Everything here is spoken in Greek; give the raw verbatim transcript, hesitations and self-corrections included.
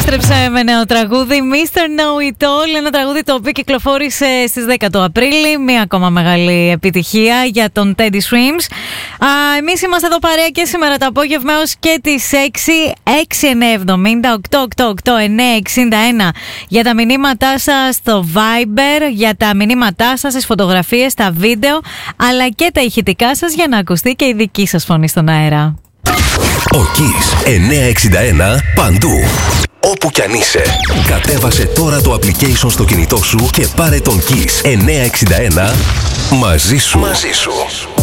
επέστρεψε με νέο τραγούδι μίστερ Know It All, ένα τραγούδι το οποίο κυκλοφόρησε στις δέκα του Απρίλη, μία ακόμα μεγάλη επιτυχία για τον Teddy Swims. Εμείς είμαστε εδώ παρέα και σήμερα το απόγευμα έως και τις έξι, έξι εννιά εβδομήντα οκτώ οκτώ οκτώ εννιά εξήντα ένα για τα μηνύματά σας στο Viber, για τα μηνύματά σας, τις φωτογραφίες, τα βίντεο, αλλά και τα ηχητικά σας για να ακουστεί και η δική σας φωνή στον αέρα. Ο Kiss εννιακόσια εξήντα ένα παντού. Όπου κι αν είσαι. Κατέβασε τώρα το application στο κινητό σου και πάρε τον Kiss εννιακόσια εξήντα ένα μαζί σου. Μαζί σου.